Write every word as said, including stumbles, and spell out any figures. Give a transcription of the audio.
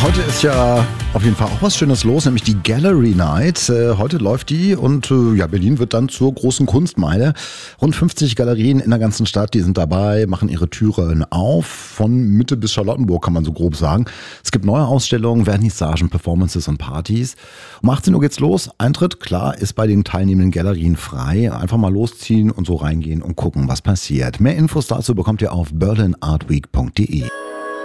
Heute ist ja auf jeden Fall auch was Schönes los, nämlich die Gallery Night. Äh, heute läuft die und äh, ja, Berlin wird dann zur großen Kunstmeile. Rund fünfzig Galerien in der ganzen Stadt, die sind dabei, machen ihre Türen auf. Von Mitte bis Charlottenburg kann man so grob sagen. Es gibt neue Ausstellungen, Vernissagen, Performances und Partys. Um achtzehn Uhr geht's los. Eintritt, klar, ist bei den teilnehmenden Galerien frei. Einfach mal losziehen und so reingehen und gucken, was passiert. Mehr Infos dazu bekommt ihr auf berlin art week punkt de.